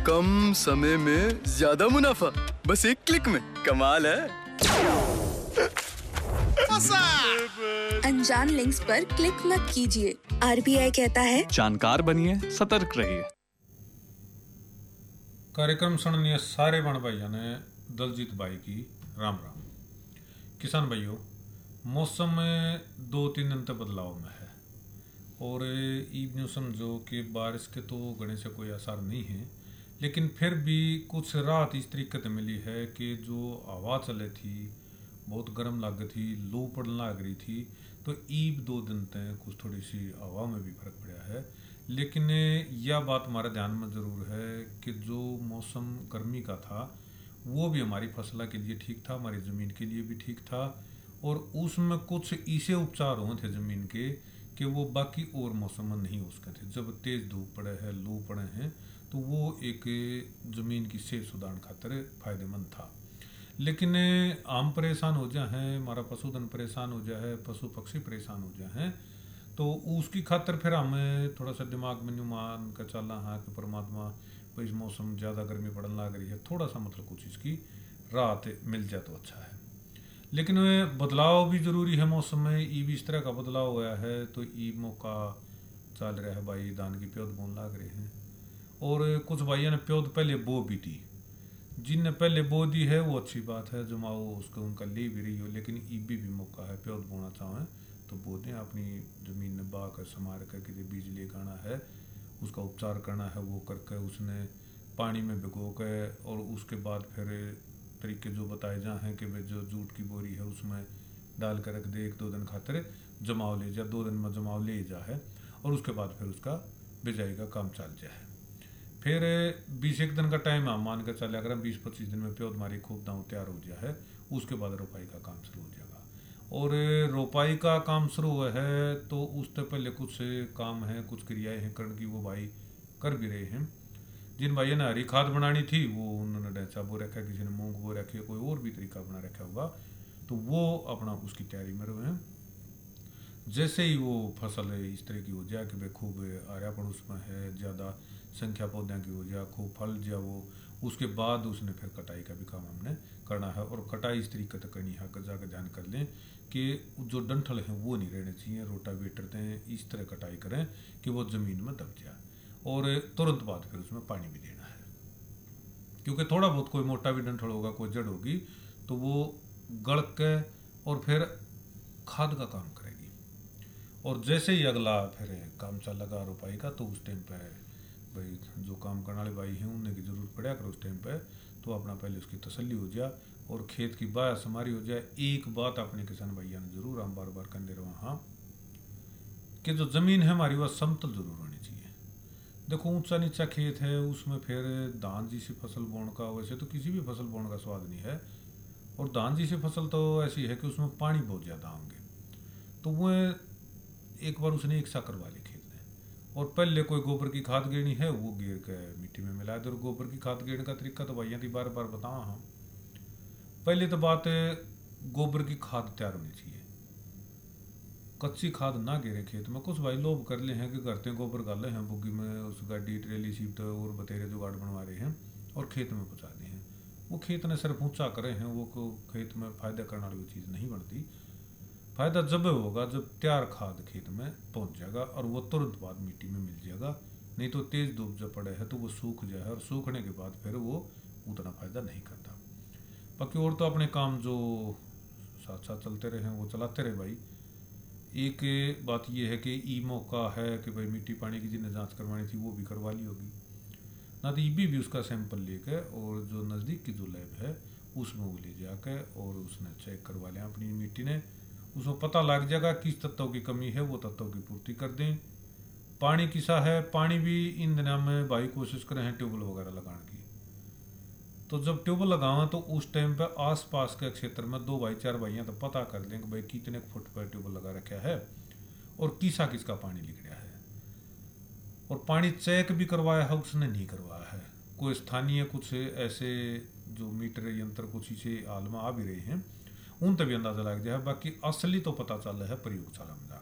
कम समय में ज्यादा मुनाफा, बस एक क्लिक में। कमाल है। अनजान लिंक्स पर क्लिक मत कीजिए। RBI कहता है जानकार बनिए, सतर्क रहिए। कार्यक्रम सुनने सारे बण भाइयों ने दलजीत भाई की राम राम। किसान भाइयों, मौसम में 2-3 दिन तक बदलाव में है और यूँ समझो कि बारिश के तो घने से कोई असर नहीं है, लेकिन फिर भी कुछ राहत इस तरीके से मिली है कि जो हवा चले थी, बहुत गर्म लग थी, लू पड़ने लग रही थी, तो ईब 2 दिन तक कुछ थोड़ी सी हवा में भी फर्क पड़ा है। लेकिन यह बात हमारे ध्यान में ज़रूर है कि जो मौसम गर्मी का था वो भी हमारी फसल के लिए ठीक था, हमारी ज़मीन के लिए भी ठीक था, और उसमें कुछ ऐसे उपचार हुए थे ज़मीन के कि वो बाकी और मौसम में नहीं हो सके थे। जब तेज़ धूप पड़े है, लू पड़े हैं, तो वो एक ज़मीन की सेहत सुधार खातिर फायदेमंद था। लेकिन हम परेशान हो जाए हैं, हमारा पशुधन परेशान हो जाए, पशु पक्षी परेशान हो जाए हैं, तो उसकी खातर फिर हमें थोड़ा सा दिमाग में मान कर चलना है कि परमात्मा भाई इस मौसम ज़्यादा गर्मी पड़ने लग रही है, थोड़ा सा मतलब कुछ इसकी राहत मिल जाए तो अच्छा है। लेकिन बदलाव भी ज़रूरी है मौसम में। ई भी इस तरह का बदलाव हुआ है तो ई मौका चल रहा है भाई, धान की प्योद बोन लग रहे हैं, और कुछ भाइयों ने प्योद पहले बो भी दी। जिनने पहले बो दी है वो अच्छी बात है, जमाओ उसको उनका ले भी रही हो, लेकिन ईबी भी मौका है, प्योद बोना चाहें तो बो दें। अपनी ज़मीन में बा कर संवार कर किसी बीज लेकर आना है, उसका उपचार करना है, वो करके उसने पानी में भिगो के, और उसके बाद फिर तरीके जो बताए जा हैं कि भाई जो जूट की बोरी है उसमें डाल कर रख दे, 1-2 दिन खातिर जमाव ले जा, 2 दिन में जमाव ले जा है, और उसके बाद फिर उसका बिजाई का काम चल जाए। फिर 20-1 दिन का टाइम हम मान कर चले, अगर 20-25 दिन में प्योद मारी खूब दाँव तैयार हो जाए है, उसके बाद रोपाई का काम शुरू हो जाएगा। और रोपाई का काम शुरू हुआ है तो उससे पहले कुछ काम है, कुछ क्रियाएं हैं करण की, वो भाई कर भी रहे हैं। जिन भाइयों ने हरी खाद बनानी थी वो उन्होंने ढैंचा बो रखा, किसी ने मूंग बो रखे, कोई और भी तरीका बना रखा होगा, तो वो अपना उसकी तैयारी में रहे हैं। जैसे ही वो फसल इस तरह की हो जाए कि भाई खूब आर्यापन उसमें है, ज़्यादा संख्या पौधों की हो जाए, खूब फल जाए वो, उसके बाद उसने फिर कटाई का भी काम हमने करना है। और कटाई इस तरीके से करनी है, जाकर ध्यान कर लें कि जो डंठल हैं वो नहीं रहने चाहिए, रोटावेटर दें, इस तरह कटाई करें कि वो ज़मीन में दब जाए, और तुरंत बाद फिर उसमें पानी भी देना है, क्योंकि थोड़ा बहुत कोई मोटा भी डंठल होगा, कोई जड़ होगी, तो वो गड़ के और फिर खाद का काम करेगी। और जैसे ही अगला फिर काम चल लगा रोपाई का, तो उस टाइम पे भाई जो काम करने वाले भाई हैं उन्हें की जरूरत पड़ा कर उस टाइम पे, तो अपना पहले उसकी तसल्ली हो जाए और खेत की बाया समारी हो जाए। एक बात अपने किसान भैया ने जरूर हम बार बार कहते रहे, हाँ, कि जो ज़मीन है हमारी वह समतल जरूर होनी चाहिए। देखो ऊंचा नीचा खेत है, उसमें फिर धान जैसी फसल बोने का, वैसे तो किसी भी फसल बोने का स्वाद नहीं है, और धान जैसी फसल तो ऐसी है कि उसमें पानी बहुत ज़्यादा होंगे, तो वो एक बार उसने एक सा करवा ली खेत ने, और पहले कोई गोबर की खाद गिरनी है वो गिर के मिट्टी में मिला दे। और गोबर की खाद गिरने का तरीका तो भैया थी बार बार बताओ। हाँ, पहले तो बात है गोबर की खाद तैयार होनी चाहिए, कच्ची खाद ना गिरे खेत में। कुछ भाई लोग कर ले हैं कि करते हैं गोबर गाले हैं बुग्गी में, उस गाड़ी ट्रेली सीट और बतेरे जुगाड़ बनवा रहे हैं और खेत में पहुँचा दिए हैं। वो खेत ने सिर्फ ऊँचा करे हैं, वो को खेत में फायदा करने वाली चीज़ नहीं बनती। फायदा जब होगा जब तैयार खाद खेत में पहुंच जाएगा और वो तुरंत बाद मिट्टी में मिल जाएगा, नहीं तो तेज धूप जब पड़े है तो वो सूख जाए, और सूखने के बाद फिर वो उतना फायदा नहीं करता। बाकी और तो अपने काम जो साथ साथ चलते रहे हैं वो चलाते रहे भाई। एक बात ये है कि ई मौका है कि भाई मिट्टी पानी की जिन्हें जाँच करवानी थी वो भी करवा ली होगी ना, तो ईबी भी उसका सैंपल लेके और जो नज़दीक की जो लैब है उसमें वो ले जाके और उसने चेक करवा लिया अपनी मिट्टी ने, उसको पता लग जाएगा किस तत्वों की कमी है, वो तत्वों की पूर्ति कर दें। पानी किसा है, पानी भी इन दिनों में भाई कोशिश करें हैं ट्यूबवेल वगैरह लगाने की, तो जब ट्यूबवेल लगावें तो उस टाइम पे आसपास के क्षेत्र में 2-4 भाइयाँ तो पता कर दें कि भाई कितने फुट पर ट्यूबवेल लगा रखा है और किसा किसका पानी लिख रहा है, और पानी चेक भी करवाया है उसने नहीं करवाया है। कोई स्थानीय कुछ ऐसे जो मीटर यंत्र कुछ इसे हाल में आ भी रहे हैं, उन तभी अंदाजा लग जाए। बाकी असली तो पता चल रहा है प्रयोगशाला में जाकर।